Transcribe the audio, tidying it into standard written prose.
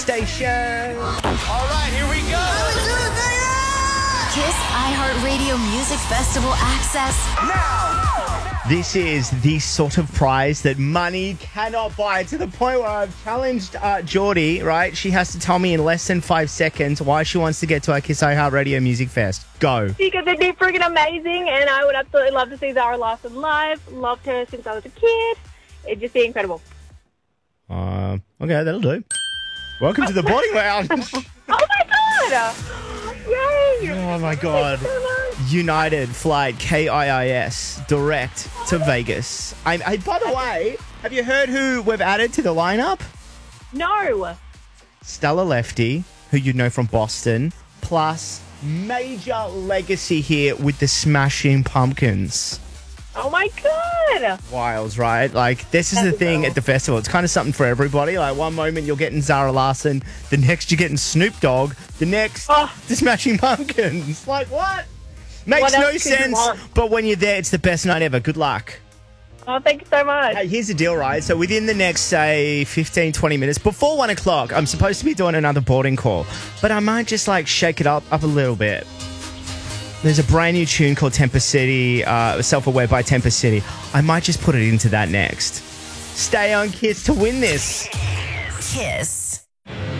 Station. All right, here we go. Kiss iHeartRadio Music Festival access Now. This is the sort of prize that money cannot buy, to the point where I've challenged Geordie, right? She has to tell me in less than 5 seconds why she wants to get to our Kiss iHeartRadio Music Fest. Go. Because it'd be freaking amazing, and I would absolutely love to see Zara Larsson live. Loved her since I was a kid. It'd just be incredible. Okay, that'll do. Welcome to the Boarding Lounge. Oh my god! Yay! Oh my god. Thanks so much. United flight KIIS direct to Vegas. By the way, have you heard who we've added to the lineup? No. Stella Lefty, who you know from Boston, plus major legacy here with the Smashing Pumpkins. Oh my god! Wilds, right? Like, this is the thing at the festival. It's kind of something for everybody. Like, one moment you're getting Zara Larsson, the next you're getting Snoop Dogg, the next the Smashing Pumpkins. Like, what? Makes What no else could you sense, want? but when you're there, it's the best night ever. Good luck. Oh, thank you so much. Hey, here's the deal, right? So within the next, say, 15, 20 minutes, before 1 o'clock, I'm supposed to be doing another boarding call, but I might just, like, shake it up a little bit. There's a brand new tune called Temper City, Self-Aware by Temper City. I might just put it into that next. Stay on Kiss to win this. Kiss.